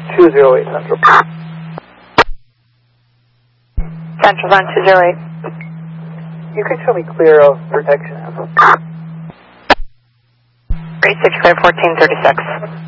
208 Central. Central on 208. You can show me clear of protection. 36 clear 1436.